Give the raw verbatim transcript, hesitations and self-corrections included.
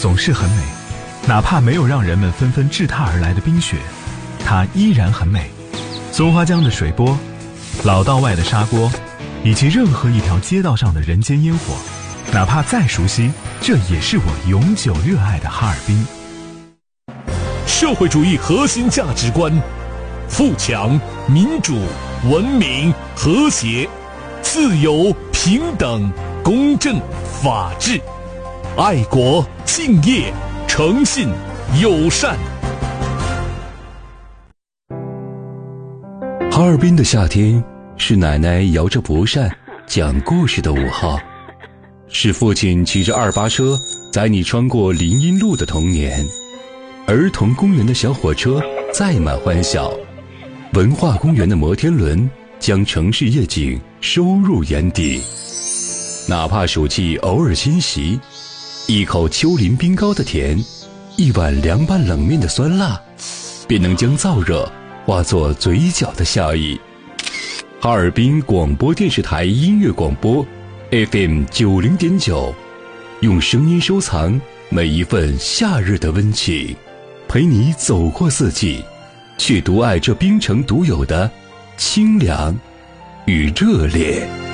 总是很美，哪怕没有让人们纷纷掷踏而来的冰雪，它依然很美。松花江的水波，老道外的砂锅，以及任何一条街道上的人间烟火，哪怕再熟悉，这也是我永久热爱的哈尔滨。 社会主义核心价值观：富强、民主、文明、和谐、自由、平等、公正、法治、爱国、敬业、诚信、友善。 哈尔滨的夏天是奶奶摇着蒲扇讲故事的午后，是父亲骑着二八车载你穿过林荫路的童年，儿童公园的小火车载满欢笑，文化公园的摩天轮将城市夜景收入眼底。哪怕暑气偶尔侵袭，一口丘陵冰糕的甜，一碗凉拌冷面的酸辣，便能将燥热化作嘴角的笑意。哈尔滨广播电视台音乐广播 F M 九零点九，用声音收藏每一份夏日的温情，陪你走过四季，却独爱这冰城独有的清凉与热烈。